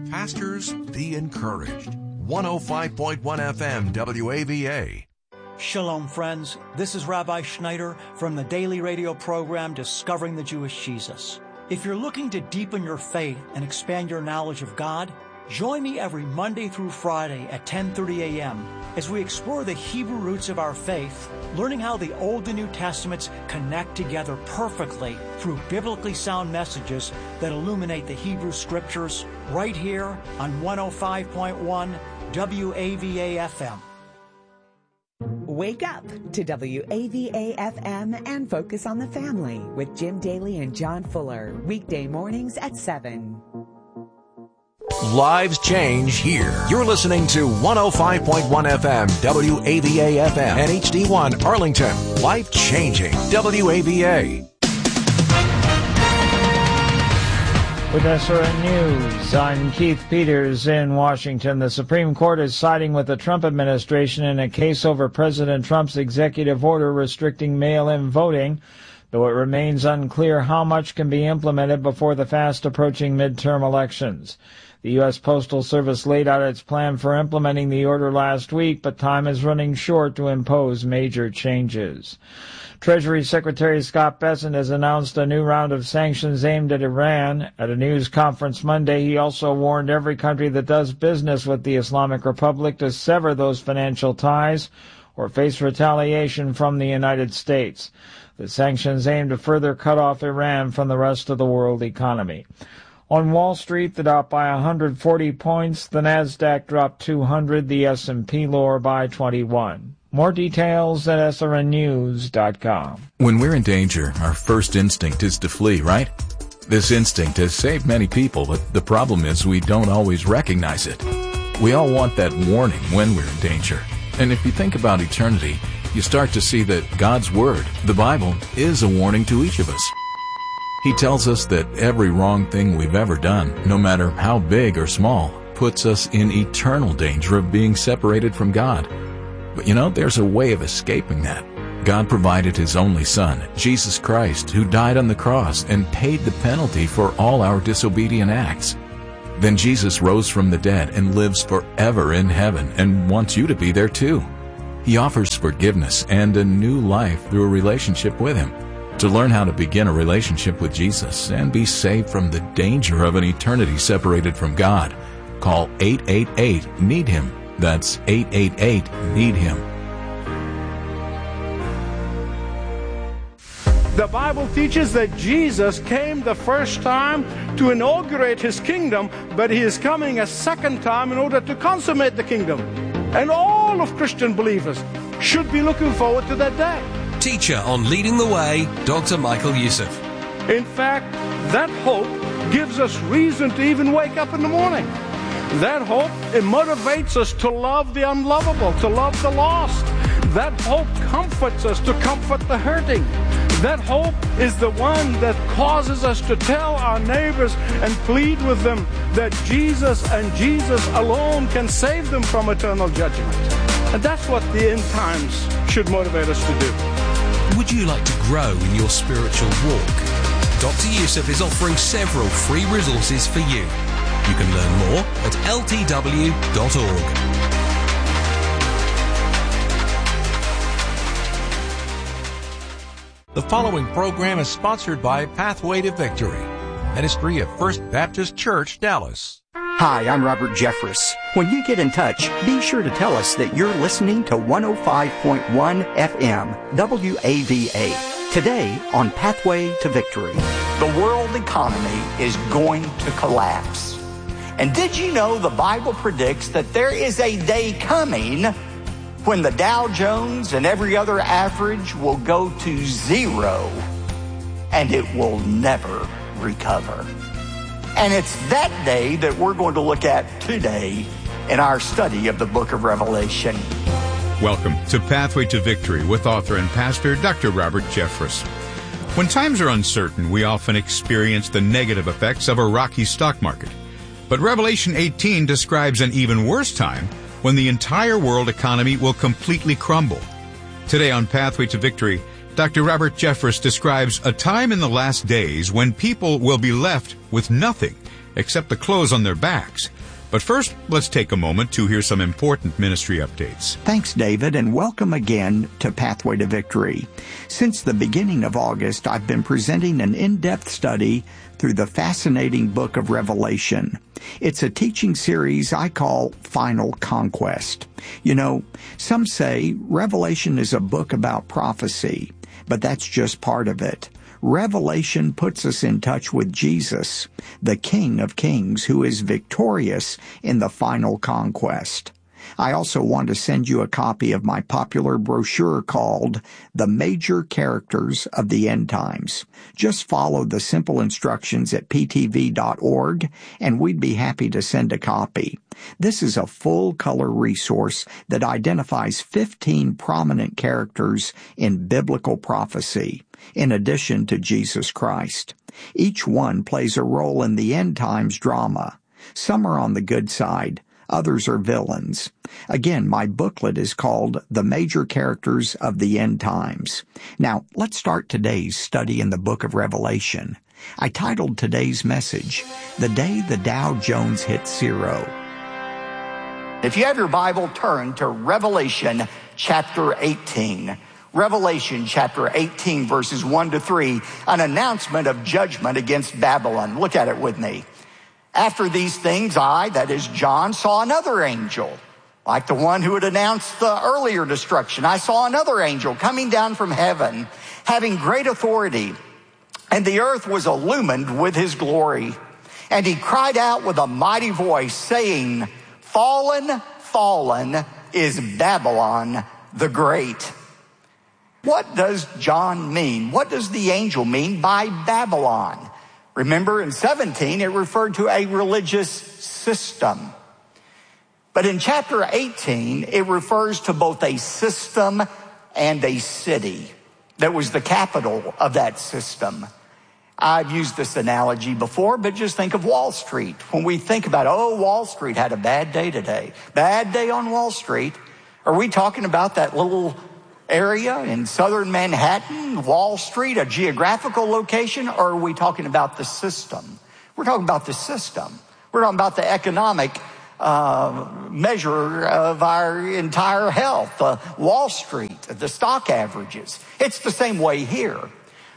Pastors, be encouraged. 105.1 FM WAVA. Shalom, friends. This is Rabbi Schneider from the daily radio program Discovering the Jewish Jesus. If you're looking to deepen your faith and expand your knowledge of God, join me every Monday through Friday at 10:30 a.m. as we explore the Hebrew roots of our faith, learning how the Old and New Testaments connect together perfectly through biblically sound messages that illuminate the Hebrew Scriptures, right here on 105.1 WAVA-FM. Wake up to WAVA-FM and focus on the family with Jim Daly and John Fuller, weekday mornings at 7. Lives change here. You're listening to 105.1 FM WAVA-FM and HD1 Arlington. Life changing WAVA. With SRN News, I'm Keith Peters in Washington. The Supreme Court is siding with the Trump administration in a case over President Trump's executive order restricting mail-in voting, though it remains unclear how much can be implemented before the fast-approaching midterm elections. The U.S. Postal Service laid out its plan for implementing the order last week, but time is running short to impose major changes. Treasury Secretary Scott Bessent has announced a new round of sanctions aimed at Iran. At a news conference Monday, he also warned every country that does business with the Islamic Republic to sever those financial ties or face retaliation from the United States. The sanctions aim to further cut off Iran from the rest of the world economy. On Wall Street, the Dow by 140 points, the Nasdaq dropped 200, the S&P lower by 21. More details at srnnews.com. When we're in danger, our first instinct is to flee, right? This instinct has saved many people, but the problem is we don't always recognize it. We all want that warning when we're in danger. And if you think about eternity, you start to see that God's Word, the Bible, is a warning to each of us. He tells us that every wrong thing we've ever done, no matter how big or small, puts us in eternal danger of being separated from God. But there's a way of escaping that. God provided His only Son, Jesus Christ, who died on the cross and paid the penalty for all our disobedient acts. Then Jesus rose from the dead and lives forever in heaven and wants you to be there too. He offers forgiveness and a new life through a relationship with Him. To learn how to begin a relationship with Jesus and be saved from the danger of an eternity separated from God, call 888-NEED-HIM. That's 888-NEED-HIM. The Bible teaches that Jesus came the first time to inaugurate His kingdom, but He is coming a second time in order to consummate the kingdom. And all of Christian believers should be looking forward to that day. Teacher on Leading the Way, Dr. Michael Youssef. In fact, that hope gives us reason to even wake up in the morning. That hope, it motivates us to love the unlovable, to love the lost. That hope comforts us to comfort the hurting. That hope is the one that causes us to tell our neighbors and plead with them that Jesus and Jesus alone can save them from eternal judgment. And that's what the end times should motivate us to do. Would you like to grow in your spiritual walk? Dr. Youssef is offering several free resources for you. You can learn more at ltw.org. The following program is sponsored by Pathway to Victory, ministry of First Baptist Church, Dallas. Hi, I'm Robert Jeffress. When you get in touch, be sure to tell us that you're listening to 105.1 FM WAVA. Today on Pathway to Victory. The world economy is going to collapse. And did you know the Bible predicts that there is a day coming when the Dow Jones and every other average will go to zero and it will never recover? And it's that day that we're going to look at today in our study of the book of Revelation. Welcome to Pathway to Victory with author and pastor Dr. Robert Jeffress. When times are uncertain, we often experience the negative effects of a rocky stock market. But Revelation 18 describes an even worse time when the entire world economy will completely crumble. Today on Pathway to Victory, Dr. Robert Jeffress describes a time in the last days when people will be left with nothing except the clothes on their backs, But first, let's take a moment to hear some important ministry updates. Thanks, David, and welcome again to Pathway to Victory. Since the beginning of August, I've been presenting an in-depth study through the fascinating book of Revelation. It's a teaching series I call Final Conquest. You know, some say Revelation is a book about prophecy, but that's just part of it. Revelation puts us in touch with Jesus, the King of Kings, who is victorious in the final conquest. I also want to send you a copy of my popular brochure called The Major Characters of the End Times. Just follow the simple instructions at ptv.org, and we'd be happy to send a copy. This is a full-color resource that identifies 15 prominent characters in biblical prophecy, in addition to Jesus Christ. Each one plays a role in the end times drama. Some are on the good side. Others are villains. Again, my booklet is called The Major Characters of the End Times. Now, let's start today's study in the book of Revelation. I titled today's message, The Day the Dow Jones Hit Zero. If you have your Bible, turn to Revelation chapter 18. Revelation chapter 18, verses 1 to 3, an announcement of judgment against Babylon. Look at it with me. After these things, I, that is John, saw another angel, like the one who had announced the earlier destruction. I saw another angel coming down from heaven, having great authority, and the earth was illumined with his glory. And he cried out with a mighty voice, saying, Fallen, fallen is Babylon the Great. What does John mean? What does the angel mean by Babylon? Remember, in 17, it referred to a religious system. But in chapter 18, it refers to both a system and a city that was the capital of that system. I've used this analogy before, but just think of Wall Street. When we think about, Wall Street had a bad day today. Bad day on Wall Street. Are we talking about that little area in southern Manhattan, Wall Street, a geographical location, or are we talking about the system? We're talking about the system. We're talking about the economic measure of our entire health, Wall Street, the stock averages. It's the same way here.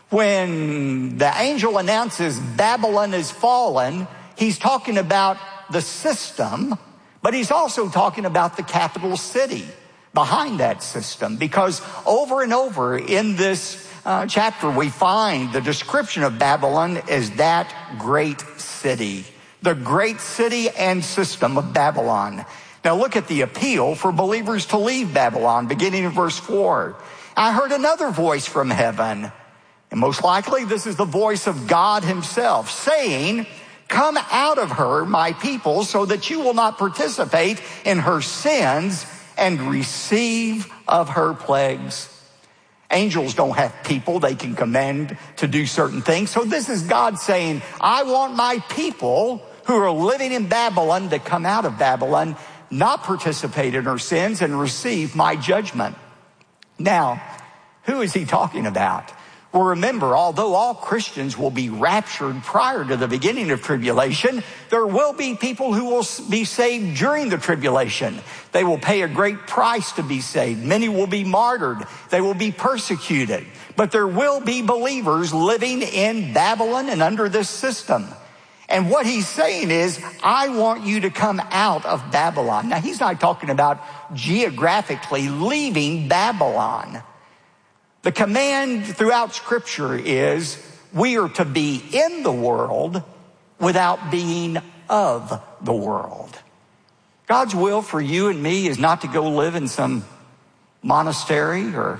When the angel announces Babylon is fallen, he's talking about the system, but he's also talking about the capital city behind that system, because over and over in this chapter we find the description of Babylon as that great city, the great city and system of Babylon. Now look at the appeal for believers to leave Babylon, beginning in verse 4. I heard another voice from heaven, and most likely this is the voice of God himself, saying, Come out of her, my people, so that you will not participate in her sins and receive of her plagues. Angels don't have people they can command to do certain things. So this is God saying, I want my people who are living in Babylon to come out of Babylon, not participate in her sins, and receive my judgment. Now, who is he talking about? Well, remember, although all Christians will be raptured prior to the beginning of tribulation, there will be people who will be saved during the tribulation. They will pay a great price to be saved. Many will be martyred. They will be persecuted. But there will be believers living in Babylon and under this system. And what he's saying is, I want you to come out of Babylon. Now, he's not talking about geographically leaving Babylon. The command throughout Scripture is we are to be in the world without being of the world. God's will for you and me is not to go live in some monastery or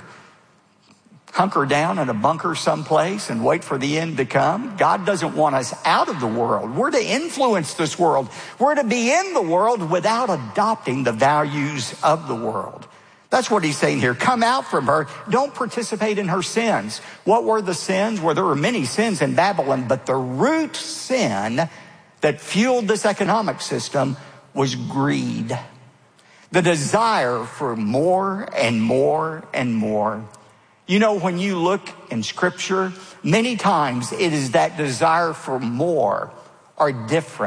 hunker down in a bunker someplace and wait for the end to come. God doesn't want us out of the world. We're to influence this world. We're to be in the world without adopting the values of the world. That's what he's saying here. Come out from her. Don't participate in her sins. What were the sins? Well, there were many sins in Babylon, but the root sin that fueled this economic system was greed. The desire for more and more and more. You know, when you look in Scripture, many times it is that desire for more or different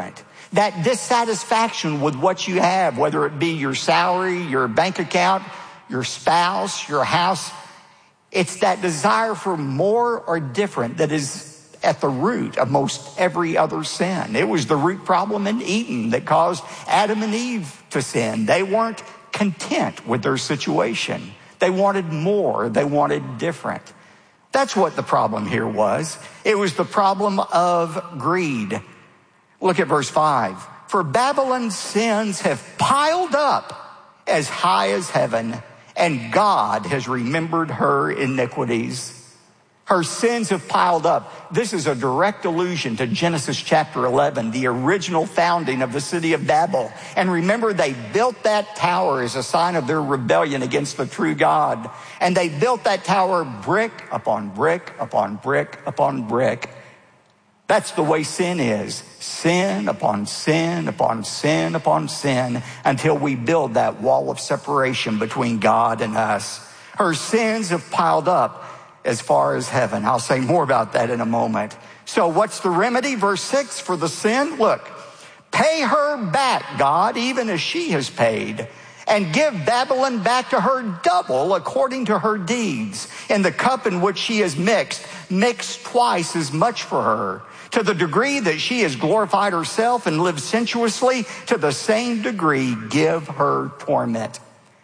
That dissatisfaction with what you have, whether it be your salary, your bank account, your spouse, your house, it's that desire for more or different that is at the root of most every other sin. It was the root problem in Eden that caused Adam and Eve to sin. They weren't content with their situation. They wanted more. They wanted different. That's what the problem here was. It was the problem of greed. Look at verse 5. For Babylon's sins have piled up as high as heaven, and God has remembered her iniquities. Her sins have piled up. This is a direct allusion to Genesis chapter 11, the original founding of the city of Babel. And remember, they built that tower as a sign of their rebellion against the true God. And they built that tower brick upon brick upon brick upon brick. That's the way sin is. Sin upon sin upon sin upon sin until we build that wall of separation between God and us. Her sins have piled up as far as heaven. I'll say more about that in a moment. So what's the remedy? Verse 6, for the sin, look, pay her back, God, even as she has paid, and give Babylon back to her double according to her deeds. In the cup in which she has mix twice as much for her. To the degree that she has glorified herself and lived sensuously, to the same degree give her torment.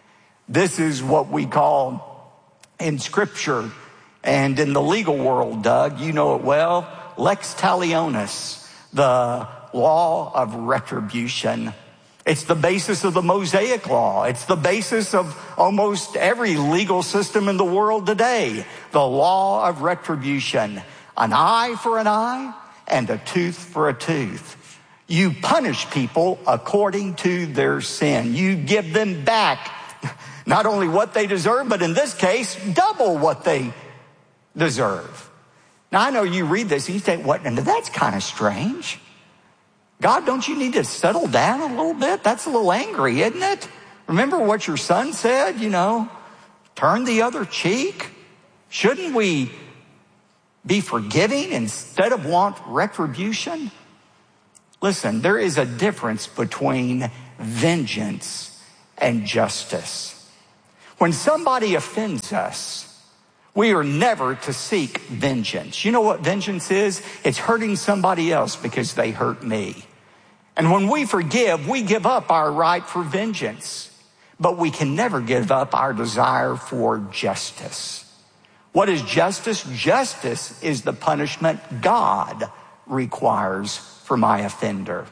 This is what we call in Scripture and in the legal world, Doug, you know it well, lex talionis, the law of retribution. It's the basis of the Mosaic law. It's the basis of almost every legal system in the world today. The law of retribution. An eye for an eye and a tooth for a tooth. You punish people according to their sin. You give them back not only what they deserve, but in this case, double what they deserve. Now, I know you read this and you think, what? And that's kind of strange. God, don't you need to settle down a little bit? That's a little angry, isn't it? Remember what your son said, turn the other cheek? Shouldn't we be forgiving instead of want retribution? Listen, there is a difference between vengeance and justice. When somebody offends us, we are never to seek vengeance. You know what vengeance is? It's hurting somebody else because they hurt me. And when we forgive, we give up our right for vengeance. But we can never give up our desire for justice. What is justice? Justice is the punishment God requires for my offender.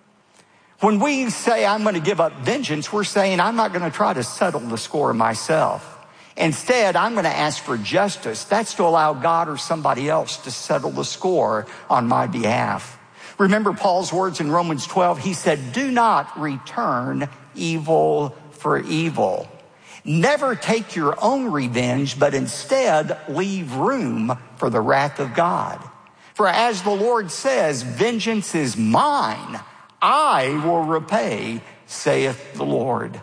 When we say I'm going to give up vengeance, we're saying I'm not going to try to settle the score myself. Instead, I'm going to ask for justice. That's to allow God or somebody else to settle the score on my behalf. Remember Paul's words in Romans 12. He said, do not return evil for evil. Never take your own revenge, but instead leave room for the wrath of God. For as the Lord says, vengeance is mine. I will repay, saith the Lord.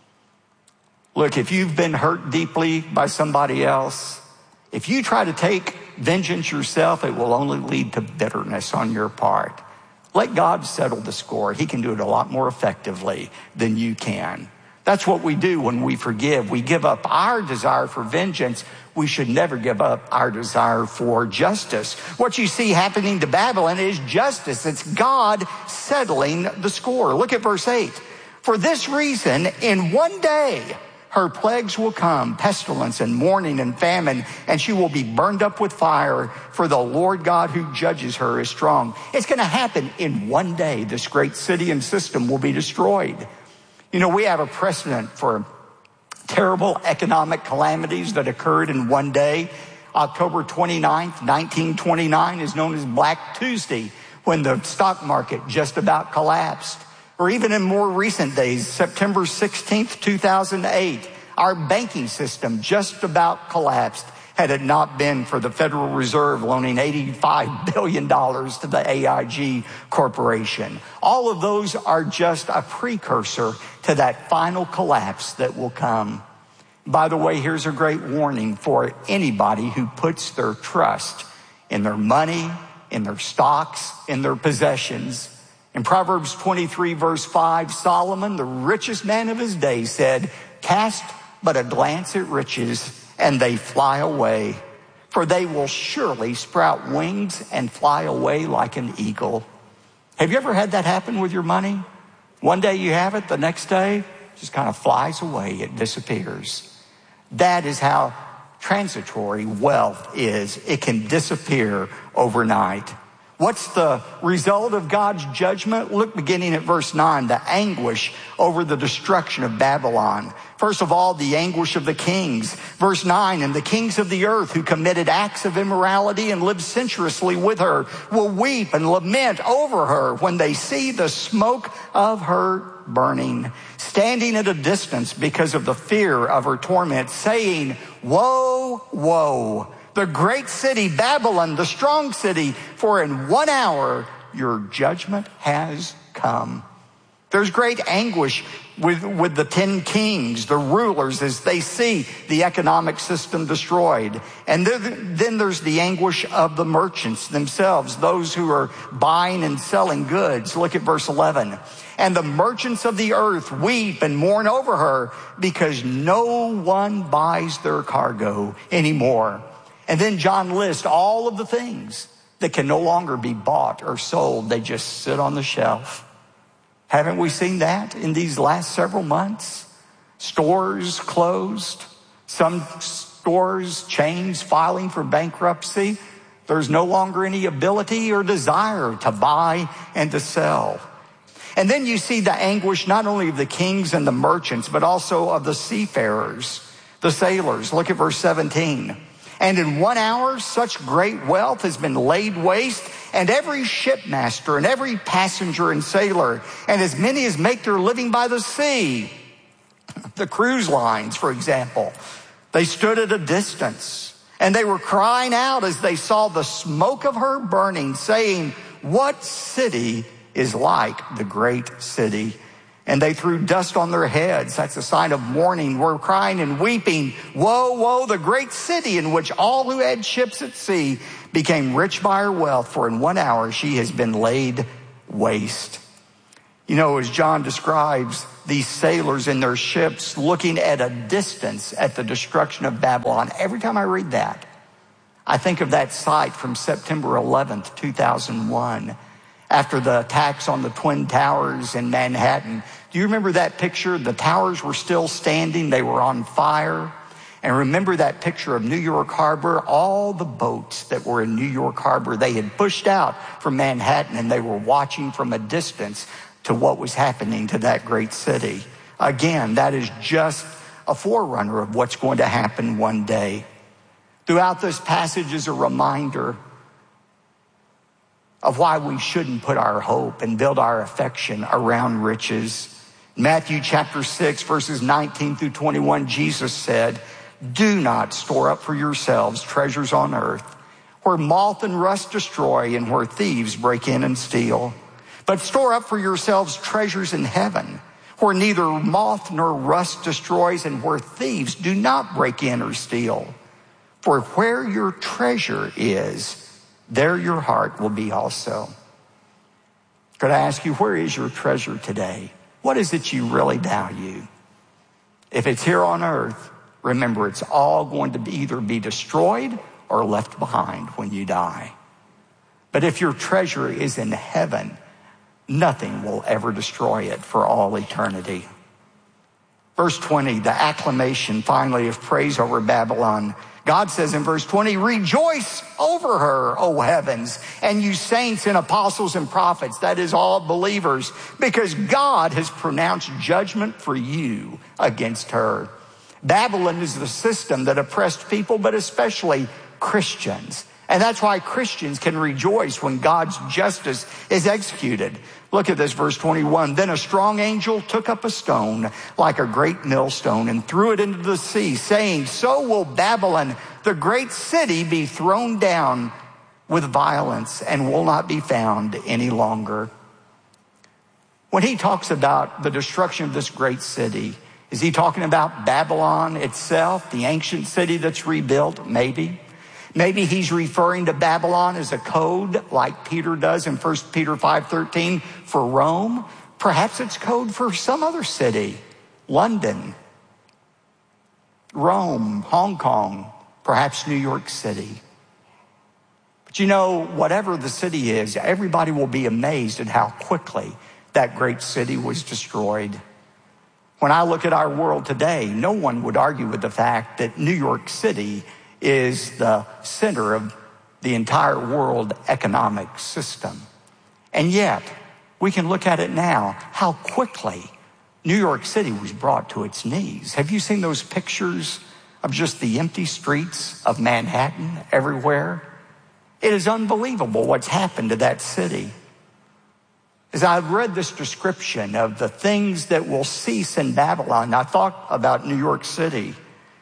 Look, if you've been hurt deeply by somebody else, if you try to take vengeance yourself, it will only lead to bitterness on your part. Let God settle the score. He can do it a lot more effectively than you can. That's what we do when we forgive. We give up our desire for vengeance. We should never give up our desire for justice. What you see happening to Babylon is justice. It's God settling the score. Look at verse 8. For this reason, in one day, her plagues will come, pestilence and mourning and famine, and she will be burned up with fire, for the Lord God who judges her is strong. It's going to happen in one day. This great city and system will be destroyed. We have a precedent for terrible economic calamities that occurred in one day. October 29th, 1929 is known as Black Tuesday, when the stock market just about collapsed. Or even in more recent days, September 16th, 2008, our banking system just about collapsed had it not been for the Federal Reserve loaning $85 billion to the AIG Corporation. All of those are just a precursor to that final collapse that will come. By the way, here's a great warning for anybody who puts their trust in their money, in their stocks, in their possessions. In Proverbs 23, verse 5, Solomon, the richest man of his day, said, "Cast but a glance at riches, and they fly away. For they will surely sprout wings and fly away like an eagle." Have you ever had that happen with your money? One day you have it, the next day it just kind of flies away, it disappears. That is how transitory wealth is. It can disappear overnight. What's the result of God's judgment? Look beginning at verse 9, the anguish over the destruction of Babylon. First of all, the anguish of the kings. Verse 9, and the kings of the earth who committed acts of immorality and lived sensuously with her will weep and lament over her when they see the smoke of her burning, standing at a distance because of the fear of her torment, saying, "Woe, woe, the great city, Babylon, the strong city, for in 1 hour your judgment has come." There's great anguish with the 10 kings, the rulers, as they see the economic system destroyed. And then there's the anguish of the merchants themselves, those who are buying and selling goods. Look at verse 11. And the merchants of the earth weep and mourn over her because no one buys their cargo anymore. And then John lists all of the things that can no longer be bought or sold. They just sit on the shelf. Haven't we seen that in these last several months? Stores closed, some stores, chains filing for bankruptcy. There's no longer any ability or desire to buy and to sell. And then you see the anguish not only of the kings and the merchants, but also of the seafarers, the sailors. Look at verse 17. And in 1 hour, such great wealth has been laid waste, and every shipmaster and every passenger and sailor, and as many as make their living by the sea. The cruise lines, for example, they stood at a distance, and they were crying out as they saw the smoke of her burning, saying, "What city is like the great city?" And they threw dust on their heads. That's a sign of mourning. We're crying and weeping. "Woe, woe, the great city in which all who had ships at sea became rich by her wealth, for in 1 hour she has been laid waste." You know, as John describes these sailors in their ships looking at a distance at the destruction of Babylon, every time I read that, I think of that sight from September 11th, 2001. After the attacks on the Twin Towers in Manhattan. Do you remember that picture? The towers were still standing. They were on fire. And remember that picture of New York Harbor? All the boats that were in New York Harbor, they had pushed out from Manhattan, and they were watching from a distance to what was happening to that great city. Again, that is just a forerunner of what's going to happen one day. Throughout this passage is a reminder of why we shouldn't put our hope and build our affection around riches. Matthew chapter 6, verses 19 through 21, Jesus said, "Do not store up for yourselves treasures on earth, where moth and rust destroy and where thieves break in and steal. But store up for yourselves treasures in heaven, where neither moth nor rust destroys and where thieves do not break in or steal. For where your treasure is, there your heart will be also." Could I ask you, where is your treasure today? What is it you really value? If it's here on earth, remember it's all going to either be destroyed or left behind when you die. But if your treasure is in heaven, nothing will ever destroy it for all eternity. Verse 20, the acclamation finally of praise over Babylon. God says in verse 20, "Rejoice over her, O heavens, and you saints and apostles and prophets," that is all believers, "because God has pronounced judgment for you against her." Babylon is the system that oppressed people, but especially Christians. And that's why Christians can rejoice when God's justice is executed. Look at this, verse 21. "Then a strong angel took up a stone like a great millstone and threw it into the sea, saying, so will Babylon, the great city, be thrown down with violence and will not be found any longer." When he talks about the destruction of this great city, is he talking about Babylon itself, the ancient city that's rebuilt? Maybe. Maybe he's referring to Babylon as a code like Peter does in 1 Peter 5:13 for Rome. Perhaps it's code for some other city, London, Rome, Hong Kong, perhaps New York City. But you know, whatever the city is, everybody will be amazed at how quickly that great city was destroyed. When I look at our world today, no one would argue with the fact that New York City is the center of the entire world economic system. And yet, we can look at it now, how quickly New York City was brought to its knees. Have you seen those pictures of just the empty streets of Manhattan everywhere? It is unbelievable what's happened to that city. As I read this description of the things that will cease in Babylon, I thought about New York City.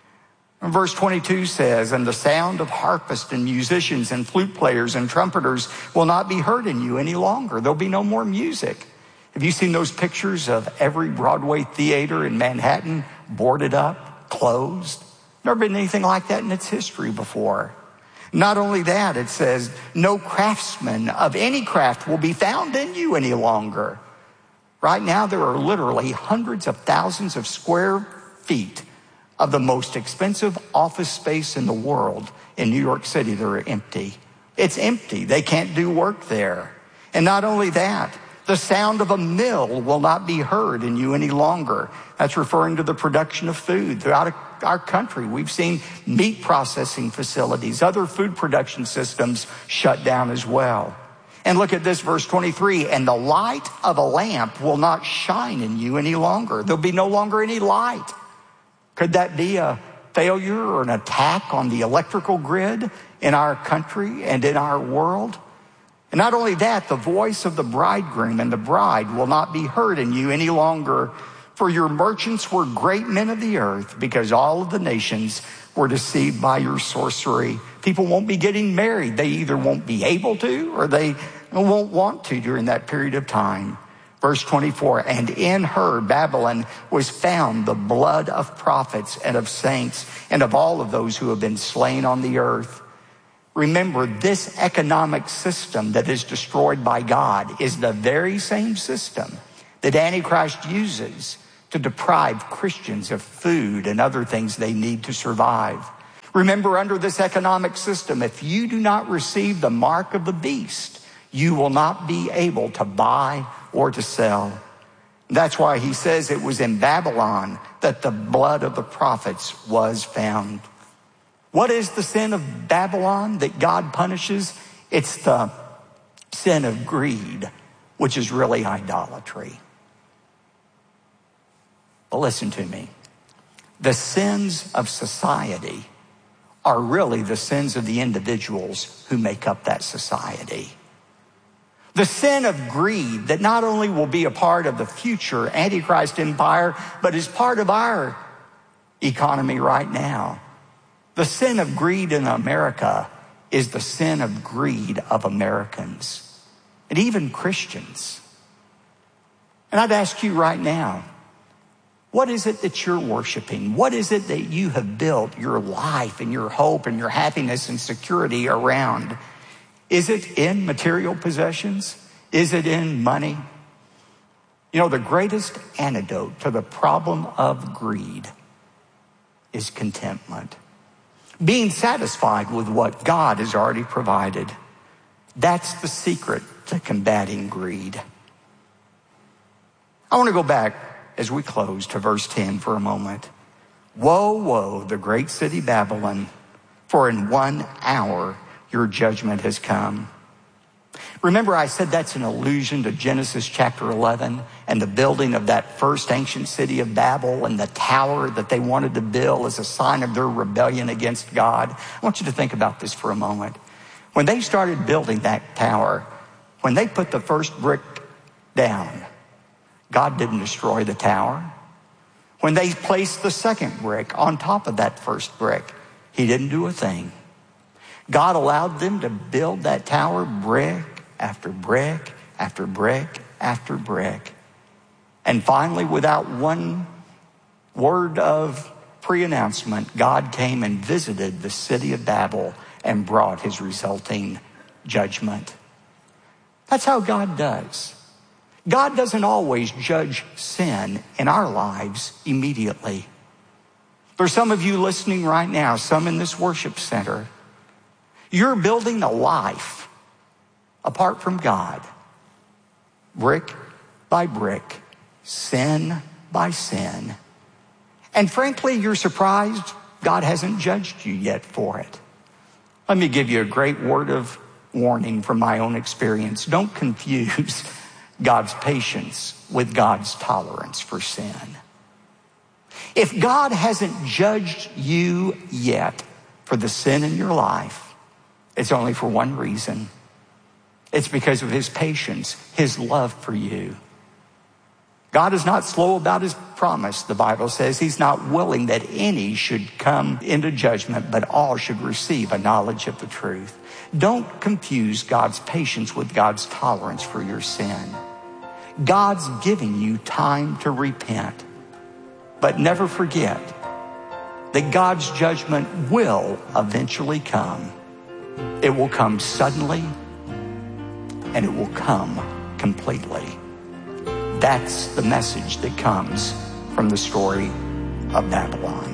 And verse 22 says, "And the sound of harpists and musicians and flute players and trumpeters will not be heard in you any longer." There'll be no more music. Have you seen those pictures of every Broadway theater in Manhattan boarded up, closed? Never been anything like that in its history before. Not only that, it says, "No craftsman of any craft will be found in you any longer." Right now, there are literally hundreds of thousands of square feet of the most expensive office space in the world in New York City that are empty. It's empty. They can't do work there. And not only that, the sound of a mill will not be heard in you any longer. That's referring to the production of food. Throughout our country, we've seen meat processing facilities, other food production systems shut down as well. And look at this, verse 23, "And the light of a lamp will not shine in you any longer." There'll be no longer any light. Could that be a failure or an attack on the electrical grid in our country and in our world? And not only that, the voice of the bridegroom and the bride will not be heard in you any longer. "For your merchants were great men of the earth, because all of the nations were deceived by your sorcery." People won't be getting married. They either won't be able to or they won't want to during that period of time. Verse 24, "And in her, Babylon, was found the blood of prophets and of saints and of all of those who have been slain on the earth." Remember, this economic system that is destroyed by God is the very same system that Antichrist uses to deprive Christians of food and other things they need to survive. Remember, under this economic system, if you do not receive the mark of the beast, you will not be able to buy or to sell. That's why he says it was in Babylon that the blood of the prophets was found. What is the sin of Babylon that God punishes? It's the sin of greed, which is really idolatry. But listen to me. The sins of society are really the sins of the individuals who make up that society. The sin of greed that not only will be a part of the future Antichrist empire, but is part of our economy right now. The sin of greed in America is the sin of greed of Americans and even Christians. And I'd ask you right now, what is it that you're worshiping? What is it that you have built your life and your hope and your happiness and security around? Is it in material possessions? Is it in money? You know, the greatest antidote to the problem of greed is contentment. Being satisfied with what God has already provided. That's the secret to combating greed. I want to go back as we close to verse 10 for a moment. "Woe, woe, the great city Babylon, for in 1 hour your judgment has come." Remember, I said that's an allusion to Genesis chapter 11 and the building of that first ancient city of Babel and the tower that they wanted to build as a sign of their rebellion against God. I want you to think about this for a moment. When they started building that tower, when they put the first brick down, God didn't destroy the tower. When they placed the second brick on top of that first brick, he didn't do a thing. God allowed them to build that tower brick after brick after brick after brick. And finally, without one word of pre-announcement, God came and visited the city of Babel and brought his resulting judgment. That's how God does. God doesn't always judge sin in our lives immediately. There's some of you listening right now, some in this worship center. You're building a life apart from God, brick by brick, sin by sin. And frankly, you're surprised God hasn't judged you yet for it. Let me give you a great word of warning from my own experience. Don't confuse God's patience with God's tolerance for sin. If God hasn't judged you yet for the sin in your life, it's only for one reason. It's because of his patience, his love for you. God is not slow about his promise. The Bible says he's not willing that any should come into judgment, but all should receive a knowledge of the truth. Don't confuse God's patience with God's tolerance for your sin. God's giving you time to repent. But never forget that God's judgment will eventually come. It will come suddenly, and it will come completely. That's the message that comes from the story of Babylon.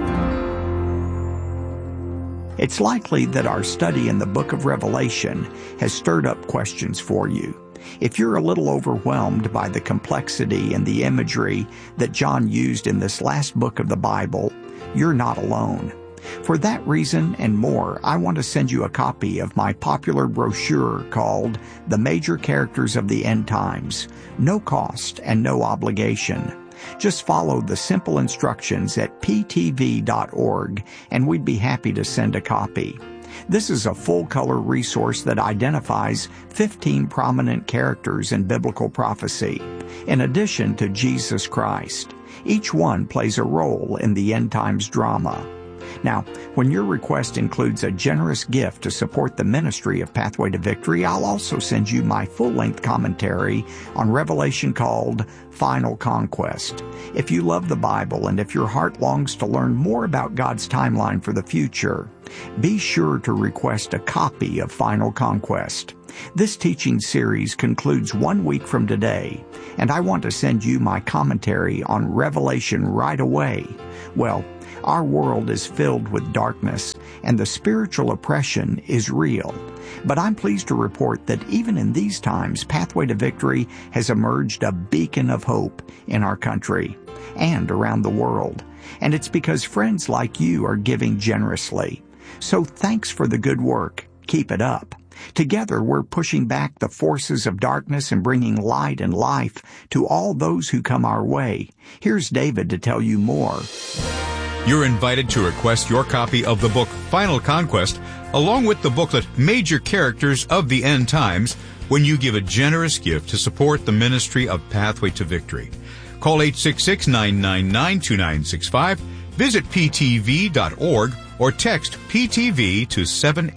It's likely that our study in the book of Revelation has stirred up questions for you. If you're a little overwhelmed by the complexity and the imagery that John used in this last book of the Bible, you're not alone. For that reason and more, I want to send you a copy of my popular brochure called The Major Characters of the End Times. No cost and no obligation. Just follow the simple instructions at ptv.org and we'd be happy to send a copy. This is a full-color resource that identifies 15 prominent characters in biblical prophecy, in addition to Jesus Christ. Each one plays a role in the end times drama. Now, when your request includes a generous gift to support the ministry of Pathway to Victory, I'll also send you my full-length commentary on Revelation called Final Conquest. If you love the Bible and if your heart longs to learn more about God's timeline for the future, be sure to request a copy of Final Conquest. This teaching series concludes 1 week from today, and I want to send you my commentary on Revelation right away. Well, our world is filled with darkness, and the spiritual oppression is real. But I'm pleased to report that even in these times, Pathway to Victory has emerged a beacon of hope in our country and around the world. And it's because friends like you are giving generously. So thanks for the good work. Keep it up. Together, we're pushing back the forces of darkness and bringing light and life to all those who come our way. Here's David to tell you more. You're invited to request your copy of the book Final Conquest, along with the booklet Major Characters of the End Times, when you give a generous gift to support the ministry of Pathway to Victory. Call 866-999-2965, visit ptv.org, or text PTV to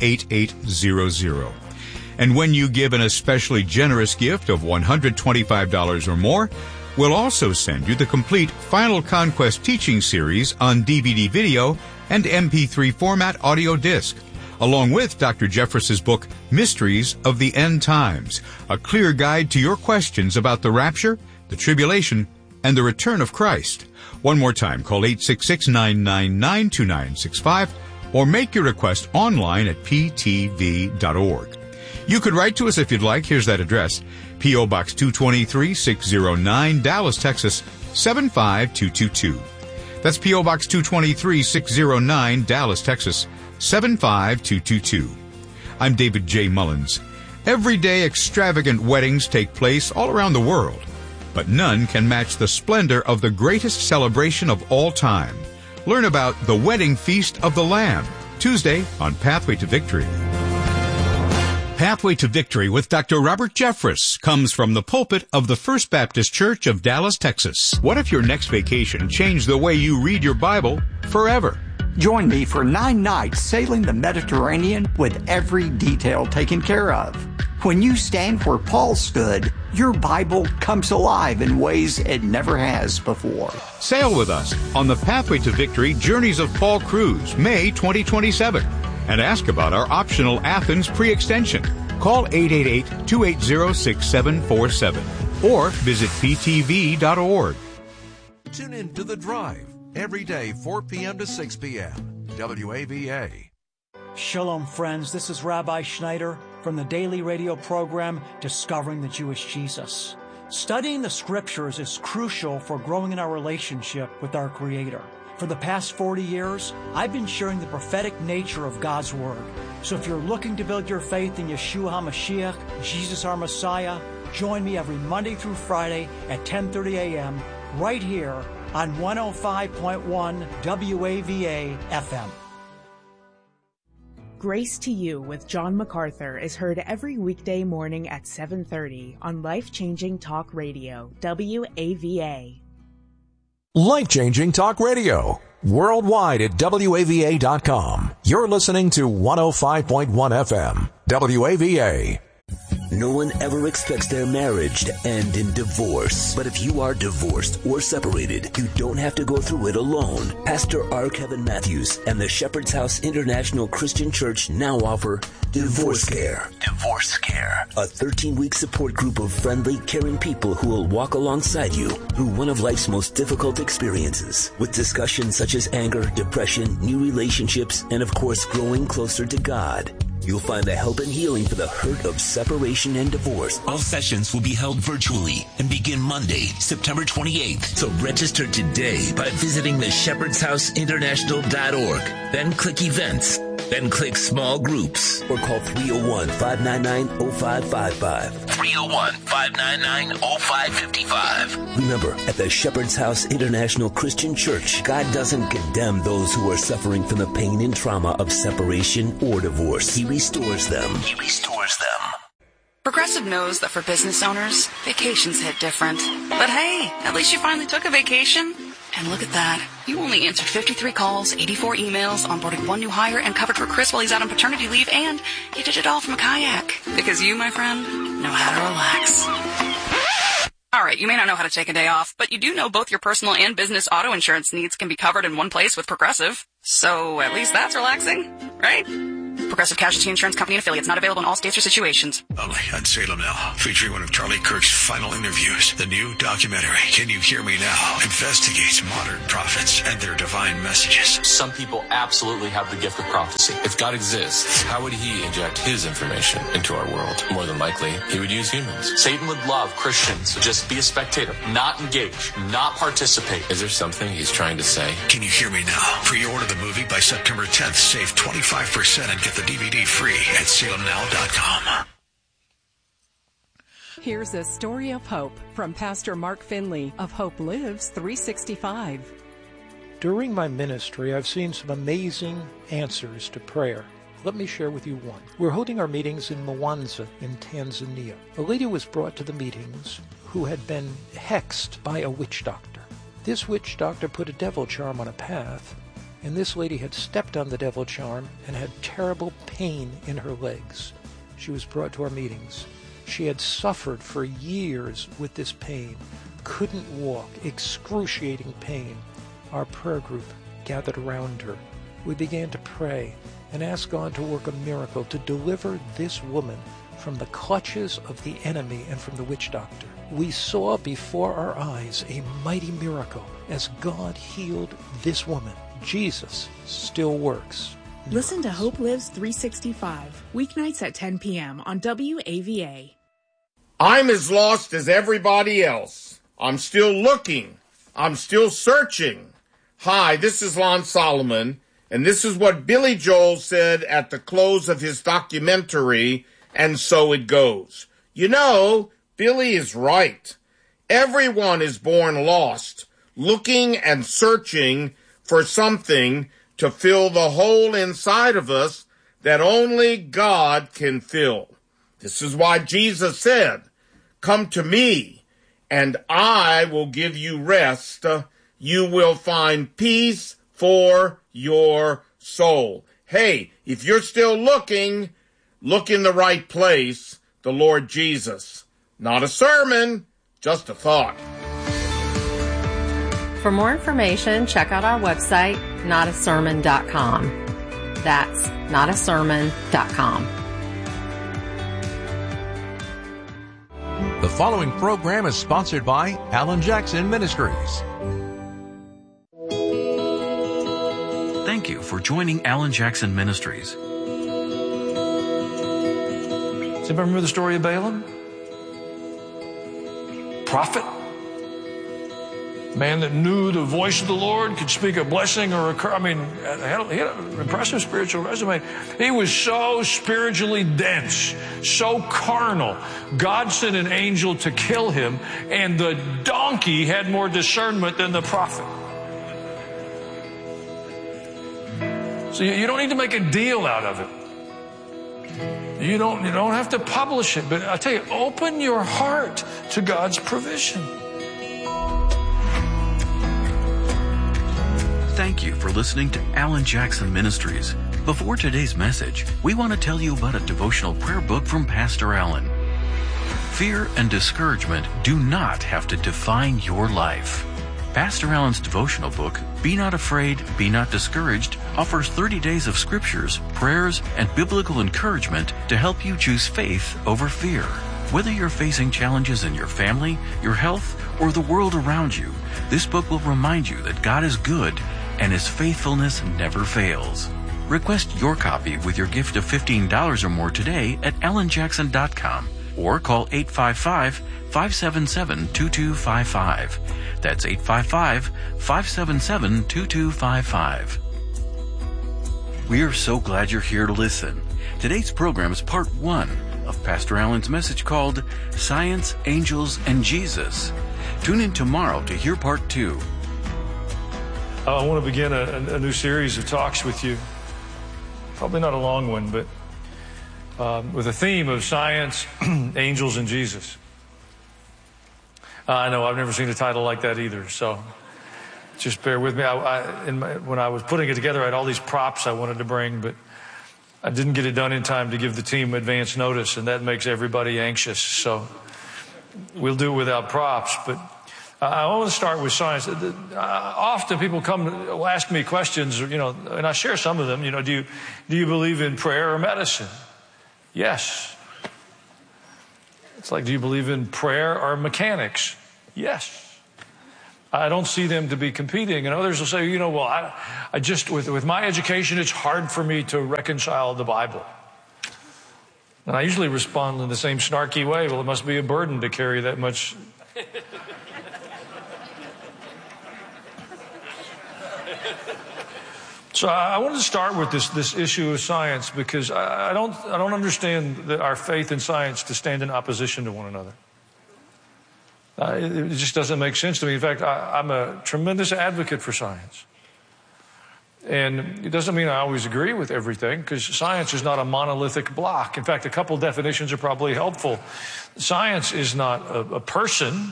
78800. And when you give an especially generous gift of $125 or more, we'll also send you the complete Final Conquest teaching series on DVD video and MP3 format audio disc, along with Dr. Jeffress's book, Mysteries of the End Times, a clear guide to your questions about the rapture, the tribulation, and the return of Christ. One more time, call 866-999-2965 or make your request online at ptv.org. You could write to us if you'd like. Here's that address. P.O. Box 223, 609, Dallas, Texas, 75222. That's P.O. Box 223, 609, Dallas, Texas, 75222. I'm David J. Mullins. Everyday extravagant weddings take place all around the world, but none can match the splendor of the greatest celebration of all time. Learn about the Wedding Feast of the Lamb, Tuesday on Pathway to Victory. Pathway to Victory with Dr. Robert Jeffress comes from the pulpit of the First Baptist Church of Dallas, Texas. What if your next vacation changed the way you read your Bible forever? Join me for 9 nights sailing the Mediterranean with every detail taken care of. When you stand where Paul stood, your Bible comes alive in ways it never has before. Sail with us on the Pathway to Victory Journeys of Paul cruise, May 2027. and ask about our optional Athens pre-extension. Call 888-280-6747 or visit ptv.org. Tune in to The Drive every day, 4 p.m. to 6 p.m. WAVA. Shalom, friends. This is Rabbi Schneider from the daily radio program Discovering the Jewish Jesus. Studying the scriptures is crucial for growing in our relationship with our Creator. For the past 40 years, I've been sharing the prophetic nature of God's Word. So if you're looking to build your faith in Yeshua HaMashiach, Jesus our Messiah, join me every Monday through Friday at 10:30 a.m. right here on 105.1 WAVA FM. Grace to You with John MacArthur is heard every weekday morning at 7:30 on Life-Changing Talk Radio, WAVA. Life-Changing Talk Radio. Worldwide at WAVA.com. You're listening to 105.1 FM. WAVA. No one ever expects their marriage to end in divorce. But if you are divorced or separated, you don't have to go through it alone. Pastor R. Kevin Matthews and the Shepherd's House International Christian Church now offer Divorce Care. Divorce Care. A 13-week support group of friendly, caring people who will walk alongside you through one of life's most difficult experiences. With discussions such as anger, depression, new relationships, and of course, growing closer to God. You'll find the help and healing for the hurt of separation and divorce. All sessions will be held virtually and begin Monday, September 28th. So register today by visiting theshepherdshouseinternational.org. Then click Events. Then click Small Groups. Or call 301-599-0555. 301-599-0555. Remember, at the Shepherd's House International Christian Church, God doesn't condemn those who are suffering from the pain and trauma of separation or divorce. He restores them. He restores them. Progressive knows that for business owners, vacations hit different. But hey, at least you finally took a vacation. And look at that. You only answered 53 calls, 84 emails, onboarded one new hire, and covered for Chris while he's out on paternity leave, and you did it all from a kayak. Because you, my friend, know how to relax. All right, you may not know how to take a day off, but you do know both your personal and business auto insurance needs can be covered in one place with Progressive. So at least that's relaxing, right? Progressive Casualty Insurance Company and affiliates, not available in all states or situations. Only on Salem Now, featuring one of Charlie Kirk's final interviews. The new documentary, Can You Hear Me Now?, investigates modern prophets and their divine messages. Some people absolutely have the gift of prophecy. If God exists, how would he inject his information into our world? More than likely, he would use humans. Satan would love Christians to just be a spectator, not engage, not participate. Is there something he's trying to say? Can You Hear Me Now? Pre-order the movie by September 10th. Save 25% and get the DVD free at salemnow.com. Here's a story of hope from Pastor Mark Finley of Hope Lives 365. During my ministry, I've seen some amazing answers to prayer. Let me share with you one. We're holding our meetings in Mwanza in Tanzania. A lady was brought to the meetings who had been hexed by a witch doctor. This witch doctor put a devil charm on a path, and this lady had stepped on the devil charm and had terrible pain in her legs. She was brought to our meetings. She had suffered for years with this pain, couldn't walk, excruciating pain. Our prayer group gathered around her. We began to pray and ask God to work a miracle to deliver this woman from the clutches of the enemy and from the witch doctor. We saw before our eyes a mighty miracle as God healed this woman. Jesus still works. Listen to Hope Lives 365, weeknights at 10 p.m. on WAVA. I'm as lost as everybody else. I'm still looking. I'm still searching. Hi, this is Lon Solomon, and this is what Billy Joel said at the close of his documentary, And So It Goes. You know, Billy is right. Everyone is born lost, looking and searching for something to fill the hole inside of us that only God can fill. This is why Jesus said, "Come to me, and I will give you rest. You will find peace for your soul." Hey, if you're still looking, look in the right place, the Lord Jesus. Not a sermon, just a thought. For more information, check out our website, notasermon.com. That's notasermon.com. The following program is sponsored by Alan Jackson Ministries. Thank you for joining Alan Jackson Ministries. Does anybody remember the story of Balaam? Prophet. Man that knew the voice of the Lord, could speak a blessing or a curse. I mean, he had an impressive spiritual resume. He was so spiritually dense, so carnal. God sent an angel to kill him, and the donkey had more discernment than the prophet. So you don't need to make a deal out of it. You don't have to publish it, but I tell you, open your heart to God's provision. Thank you for listening to Alan Jackson Ministries. Before today's message, we want to tell you about a devotional prayer book from Pastor Alan. Fear and discouragement do not have to define your life. Pastor Alan's devotional book, Be Not Afraid, Be Not Discouraged, offers 30 days of scriptures, prayers, and biblical encouragement to help you choose faith over fear. Whether you're facing challenges in your family, your health, or the world around you, this book will remind you that God is good and His faithfulness never fails. Request your copy with your gift of $15 or more today at alanjackson.com or call 855-577-2255. That's 855-577-2255. We are so glad you're here to listen. Today's program is part 1 of Pastor Alan's message called Science, Angels, and Jesus. Tune in tomorrow to hear part 2. I want to begin a new series of talks with you. Probably not a long one, but with a theme of science, angels, and Jesus. I know I've never seen a title like that either, so just bear with me. When I was putting it together, I had all these props I wanted to bring, but I didn't get it done in time to give the team advance notice, and that makes everybody anxious. So we'll do it without props, but I want to start with science. Often people will ask me questions, and I share some of them. Do you believe in prayer or medicine? Yes. It's like, do you believe in prayer or mechanics? Yes. I don't see them to be competing. And others will say, I just, with my education, it's hard for me to reconcile the Bible. And I usually respond in the same snarky way. Well, it must be a burden to carry that much. So I wanted to start with this issue of science because I don't understand our faith in science to stand in opposition to one another. It just doesn't make sense to me. In fact, I'm a tremendous advocate for science. And it doesn't mean I always agree with everything because science is not a monolithic block. In fact, a couple definitions are probably helpful. Science is not a person,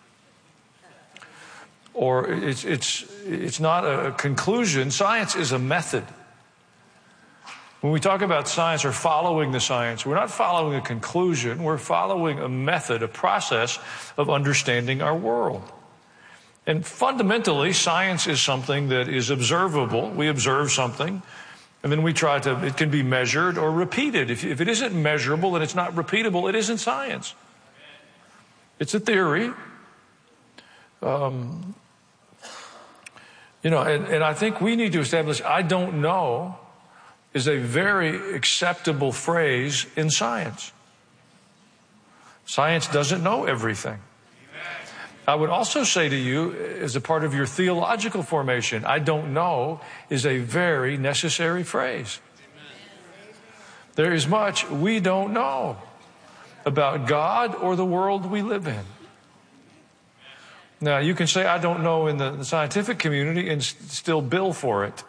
or it's not a conclusion. Science is a method. When we talk about science or following the science, we're not following a conclusion. We're following a method, a process of understanding our world. And fundamentally, science is something that is observable. We observe something, and then it can be measured or repeated. If it isn't measurable and it's not repeatable, it isn't science. It's a theory. And I think we need to establish, I don't know, is a very acceptable phrase in science. Science doesn't know everything. I would also say to you, as a part of your theological formation, I don't know is a very necessary phrase. There is much we don't know about God or the world we live in. Now, you can say, I don't know in the scientific community and still bill for it.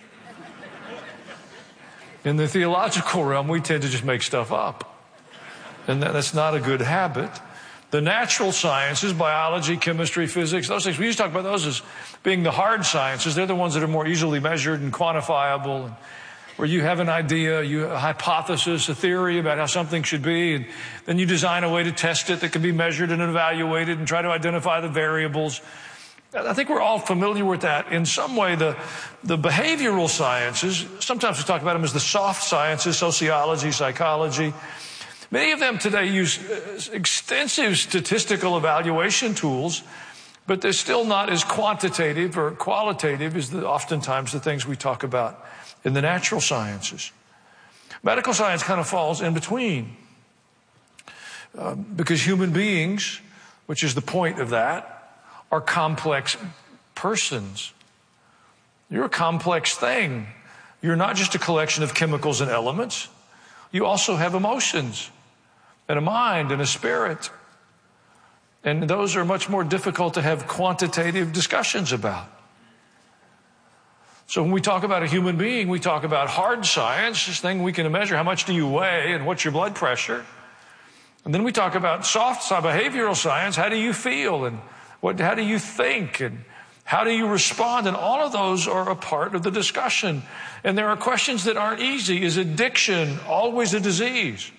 In the theological realm, we tend to just make stuff up. And that's not a good habit. The natural sciences, biology, chemistry, physics, those things, we used to talk about those as being the hard sciences. They're the ones that are more easily measured and quantifiable, where you have an idea, a hypothesis, a theory about how something should be, and then you design a way to test it that can be measured and evaluated and try to identify the variables. I think we're all familiar with that. In some way, the behavioral sciences, sometimes we talk about them as the soft sciences, sociology, psychology. Many of them today use extensive statistical evaluation tools, but they're still not as quantitative or qualitative as oftentimes the things we talk about in the natural sciences. Medical science kind of falls in between because human beings, which is the point of that, are complex persons. You're a complex thing. You're not just a collection of chemicals and elements. You also have emotions and a mind and a spirit. And those are much more difficult to have quantitative discussions about. So when we talk about a human being, we talk about hard science, this thing we can measure. How much do you weigh and what's your blood pressure? And then we talk about soft behavioral science. How do you feel and how do you think and how do you respond? And all of those are a part of the discussion. And there are questions that aren't easy. Is addiction always a disease?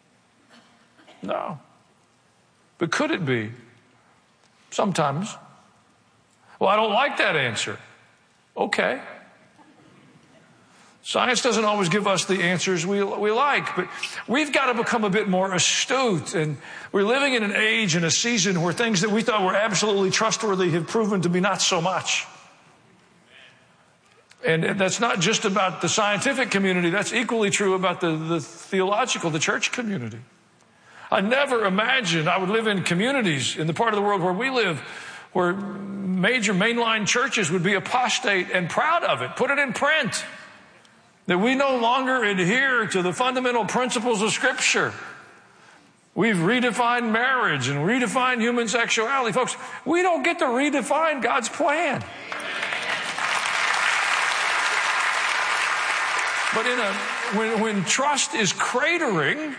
No. But could it be? Sometimes. Well, I don't like that answer. Okay. Science doesn't always give us the answers we like, but we've got to become a bit more astute. And we're living in an age and a season where things that we thought were absolutely trustworthy have proven to be not so much. And that's not just about the scientific community. That's equally true about the theological, the church community. I never imagined I would live in communities in the part of the world where we live where major mainline churches would be apostate and proud of it. Put it in print. That we no longer adhere to the fundamental principles of Scripture. We've redefined marriage and redefined human sexuality. Folks, we don't get to redefine God's plan. But when trust is cratering,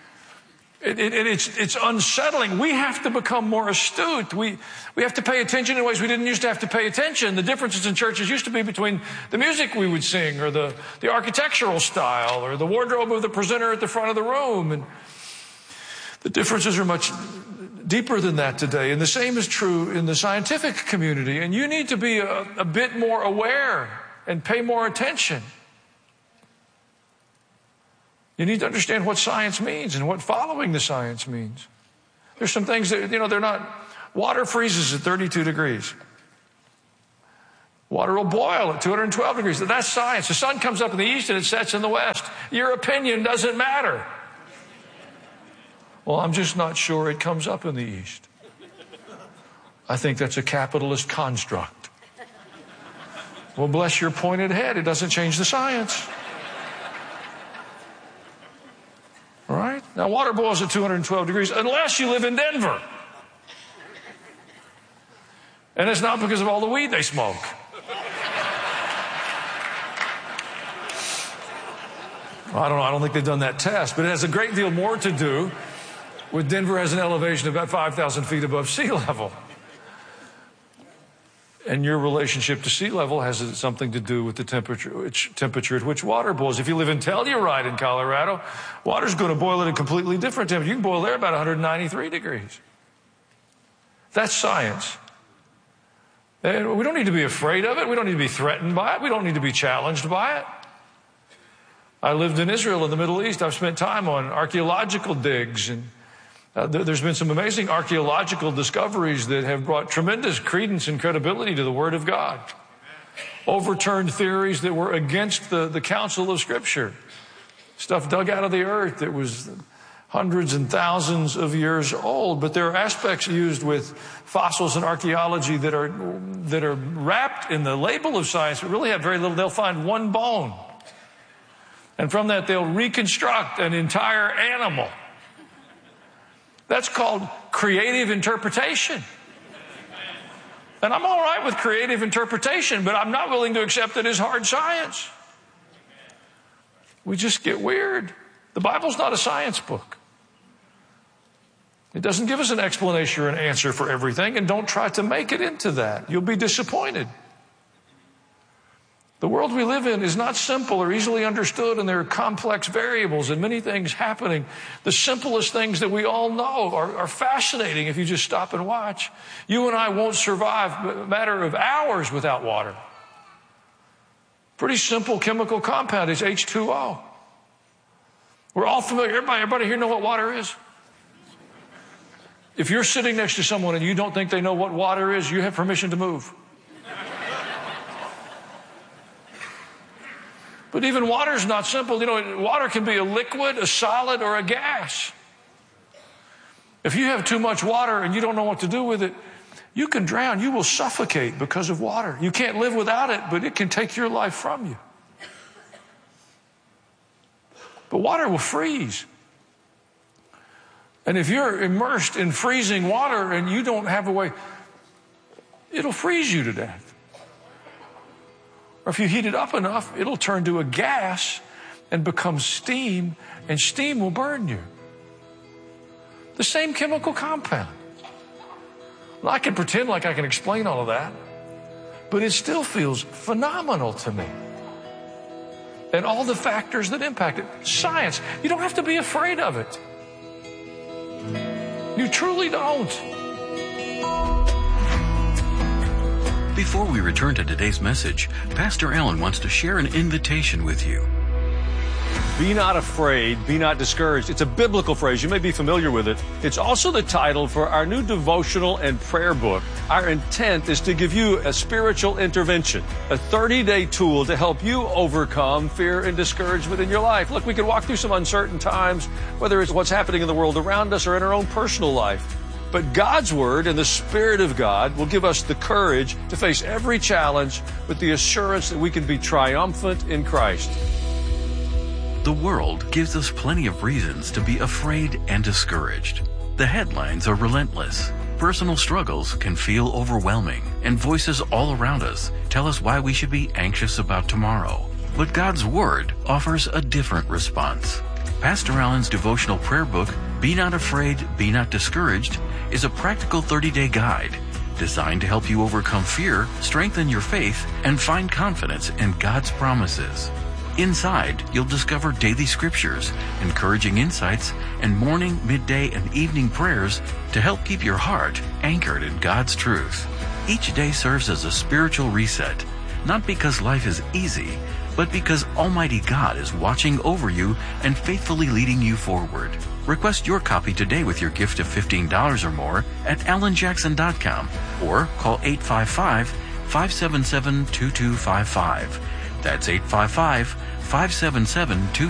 it's unsettling. We have to become more astute. We have to pay attention in ways we didn't used to have to pay attention. The differences in churches used to be between the music we would sing or the architectural style or the wardrobe of the presenter at the front of the room. And the differences are much deeper than that today. And the same is true in the scientific community. And you need to be a bit more aware and pay more attention. You need to understand what science means and what following the science means. There's some things that, they're not, water freezes at 32 degrees. Water will boil at 212 degrees. That's science. The sun comes up in the east and it sets in the west. Your opinion doesn't matter. Well, I'm just not sure it comes up in the east. I think that's a capitalist construct. Well, bless your pointed head. It doesn't change the science. All right? Now, water boils at 212 degrees unless you live in Denver. And it's not because of all the weed they smoke. Well, I don't know. I don't think they've done that test. But it has a great deal more to do with Denver has an elevation of about 5,000 feet above sea level. And your relationship to sea level has something to do with the temperature at which water boils. If you live in Telluride in Colorado, water's going to boil at a completely different temperature. You can boil there about 193 degrees. That's science. And we don't need to be afraid of it. We don't need to be threatened by it. We don't need to be challenged by it. I lived in Israel in the Middle East. I've spent time on archaeological digs, and there's been some amazing archaeological discoveries that have brought tremendous credence and credibility to the Word of God. Overturned theories that were against the counsel of Scripture. Stuff dug out of the earth that was hundreds and thousands of years old. But there are aspects used with fossils and archaeology that are wrapped in the label of science but really have very little. They'll find one bone. And from that they'll reconstruct an entire animal. That's called creative interpretation. And I'm all right with creative interpretation, but I'm not willing to accept it as hard science. We just get weird. The Bible's not a science book. It doesn't give us an explanation or an answer for everything, and don't try to make it into that. You'll be disappointed. The world we live in is not simple or easily understood, and there are complex variables and many things happening. The simplest things that we all know are fascinating if you just stop and watch. You and I won't survive a matter of hours without water. Pretty simple chemical compound is H2O. We're all familiar. Everybody here know what water is? If you're sitting next to someone and you don't think they know what water is, you have permission to move. But even water is not simple. You know, water can be a liquid, a solid, or a gas. If you have too much water and you don't know what to do with it, you can drown. You will suffocate because of water. You can't live without it, but it can take your life from you. But water will freeze. And if you're immersed in freezing water and you don't have a way, it'll freeze you to death. Or if you heat it up enough, it'll turn to a gas and become steam, and steam will burn you. The same chemical compound. Well, I can pretend like I can explain all of that, but it still feels phenomenal to me. And all the factors that impact it. Science, you don't have to be afraid of it. You truly don't. Before we return to today's message, Pastor Allen wants to share an invitation with you. Be not afraid, be not discouraged. It's a biblical phrase. You may be familiar with it. It's also the title for our new devotional and prayer book. Our intent is to give you a spiritual intervention, a 30-day tool to help you overcome fear and discouragement in your life. Look, we can walk through some uncertain times, whether it's what's happening in the world around us or in our own personal life. But God's Word and the Spirit of God will give us the courage to face every challenge with the assurance that we can be triumphant in Christ. The world gives us plenty of reasons to be afraid and discouraged. The headlines are relentless. Personal struggles can feel overwhelming, and voices all around us tell us why we should be anxious about tomorrow. But God's Word offers a different response. Pastor Allen's devotional prayer book, Be Not Afraid, Be Not Discouraged, is a practical 30-day guide designed to help you overcome fear, strengthen your faith, and find confidence in God's promises. Inside, you'll discover daily scriptures, encouraging insights, and morning, midday, and evening prayers to help keep your heart anchored in God's truth. Each day serves as a spiritual reset, not because life is easy, but because Almighty God is watching over you and faithfully leading you forward. Request your copy today with your gift of $15 or more at AlanJackson.com or call 855-577-2255. That's 855-577-2255.